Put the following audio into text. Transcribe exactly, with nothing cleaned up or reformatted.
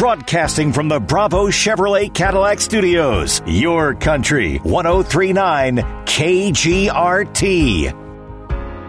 Broadcasting from the Bravo Chevrolet Cadillac Studios. Your country, one oh three point nine K G R T.